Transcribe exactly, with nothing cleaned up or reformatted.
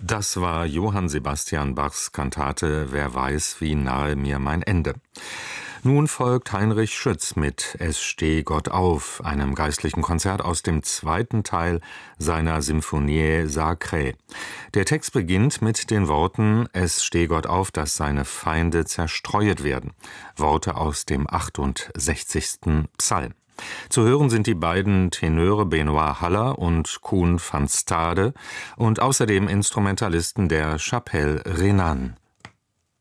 Das war Johann Sebastian Bachs Kantate »Wer weiß, wie nahe mir mein Ende«. Nun folgt Heinrich Schütz mit »Es steh Gott auf«, einem geistlichen Konzert aus dem zweiten Teil seiner Symphonie Sacrae. Der Text beginnt mit den Worten »Es steh Gott auf, dass seine Feinde zerstreuet werden«, Worte aus dem achtundsechzigsten Psalm. Zu hören sind die beiden Tenöre Benoit Haller und Koen van Stade und außerdem Instrumentalisten der Chapelle Renan.